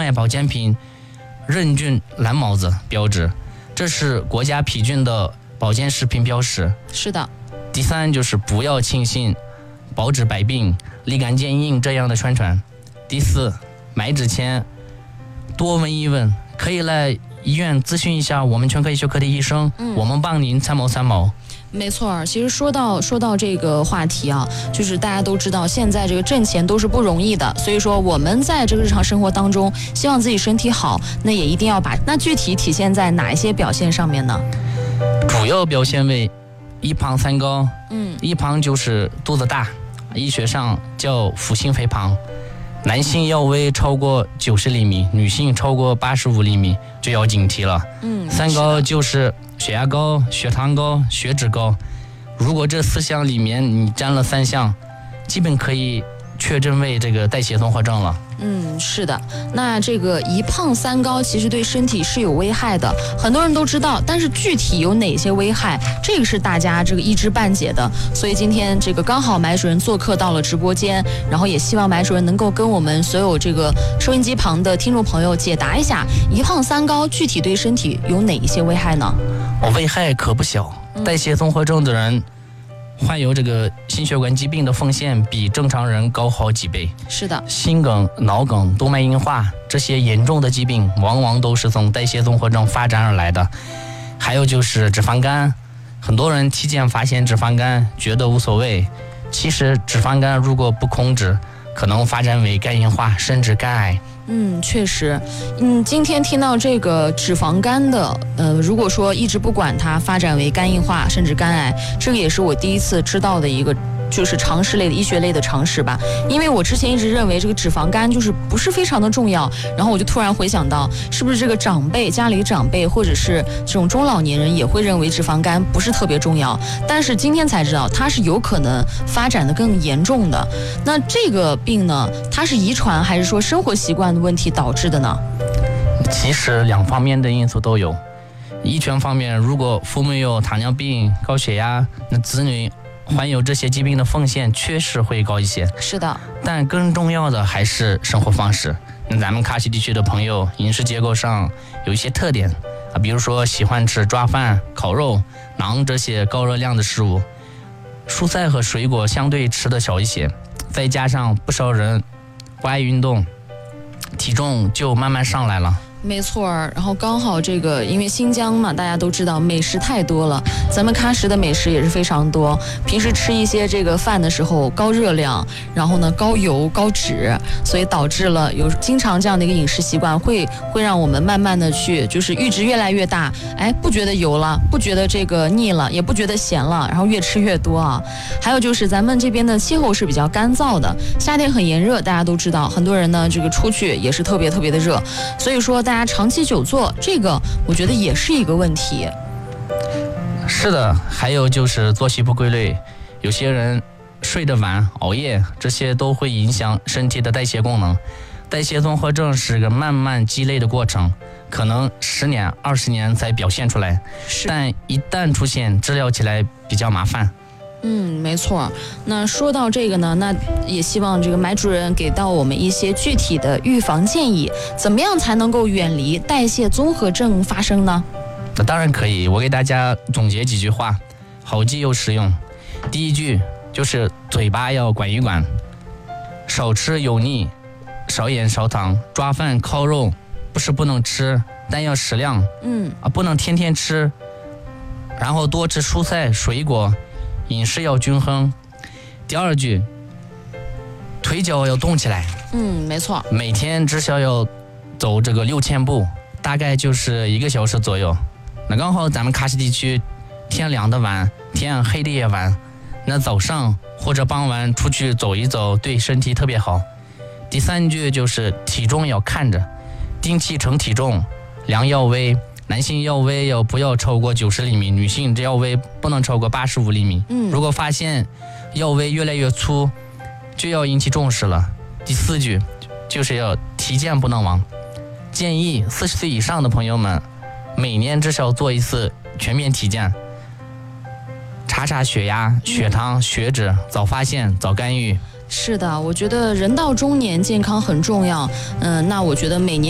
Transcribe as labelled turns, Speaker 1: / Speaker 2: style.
Speaker 1: 卖保健品认菌蓝帽子标志，这是国家批准的保健食品标识。
Speaker 2: 是的。
Speaker 1: 第三就是不要轻信保治百病立竿见影这样的宣传。第四，买之前多问一问，可以来医院咨询一下我们全科医学科的医生，我们帮您参谋参谋。
Speaker 2: 没错，其实说到这个话题啊，就是大家都知道现在这个挣钱都是不容易的，所以说我们在这个日常生活当中希望自己身体好，那也一定要把那具体体现在哪一些表现上面呢？
Speaker 1: 主要表现为一胖三高。一胖就是肚子大，医学上叫腹性肥胖，男性腰围超过90厘米，女性超过85厘米就要警惕了。三高就是血压高、血糖高、血脂高，如果这4项里面你占了3项，基本可以确诊为这个代谢综合症了。
Speaker 2: 是的，那这个一胖三高其实对身体是有危害的，很多人都知道，但是具体有哪些危害，这个是大家这个一知半解的。所以今天这个刚好买主任做客到了直播间，然后也希望买主任能够跟我们所有这个收音机旁的听众朋友解答一下，一胖三高具体对身体有哪一些危害呢？
Speaker 1: 危害可不小，代谢综合症的人患有这个心血管疾病的风险比正常人高好几倍。
Speaker 2: 是的，
Speaker 1: 心梗、脑梗、动脉硬化这些严重的疾病往往都是从代谢综合症发展而来的。还有就是脂肪肝，很多人体检发现脂肪肝觉得无所谓，其实脂肪肝如果不控制，可能发展为肝硬化甚至肝癌。
Speaker 2: 确实，今天听到这个脂肪肝的，如果说一直不管它发展为肝硬化甚至肝癌，这个也是我第一次知道的一个就是常识类的医学类的常识吧。因为我之前一直认为这个脂肪肝就是不是非常的重要，然后我就突然回想到，是不是这个家里长辈或者是这种中老年人也会认为脂肪肝不是特别重要，但是今天才知道它是有可能发展的更严重的。那这个病呢，它是遗传还是说生活习惯的问题导致的呢？
Speaker 1: 其实2方面的因素都有。遗传方面，如果父母有糖尿病、高血压，那子女患有这些疾病的风险确实会高一些。
Speaker 2: 是的，
Speaker 1: 但更重要的还是生活方式。那咱们喀什地区的朋友饮食结构上有一些特点比如说喜欢吃抓饭、烤肉、馕这些高热量的食物，蔬菜和水果相对吃的少一些，再加上不少人不爱运动，体重就慢慢上来了。
Speaker 2: 没错，然后刚好这个因为新疆嘛，大家都知道美食太多了，咱们喀什的美食也是非常多，平时吃一些这个饭的时候高热量，然后呢高油高脂，所以导致了经常这样的一个饮食习惯会让我们慢慢的去就是阈值越来越大，不觉得油了，不觉得这个腻了，也不觉得咸了，然后越吃越多啊。还有就是咱们这边的气候是比较干燥的，夏天很炎热，大家都知道，很多人呢这个出去也是特别特别的热，所以说大家长期久坐，这个我觉得也是一个问题。
Speaker 1: 是的，还有就是作息不规律，有些人睡得晚、熬夜，这些都会影响身体的代谢功能。代谢综合症是个慢慢积累的过程，可能10年、20年才表现出来，但一旦出现，治疗起来比较麻烦。
Speaker 2: 没错。那说到这个呢，那也希望这个买主任给到我们一些具体的预防建议，怎么样才能够远离代谢综合症发生呢？
Speaker 1: 那当然可以，我给大家总结几句话，好记又实用。第一句就是嘴巴要管一管，少吃油腻，少盐少糖，抓饭烤肉不是不能吃，但要适量，不能天天吃，然后多吃蔬菜水果，饮食要均衡。第二句，腿脚要动起来，
Speaker 2: 没错，
Speaker 1: 每天至少要走这个6000步，大概就是1个小时左右。那刚好咱们喀什地区天亮的晚，天黑的也晚，那早上或者傍晚出去走一走，对身体特别好。第三句就是体重要看着，定期称体重，量腰围，男性腰围不要超过90厘米，女性腰围不能超过85厘米。如果发现腰围越来越粗，就要引起重视了。第四句就是要体检不能忘，建议40岁以上的朋友们每年至少做一次全面体检，查血压、血糖、血脂，早发现早干预。
Speaker 2: 是的，我觉得人到中年健康很重要。那我觉得每年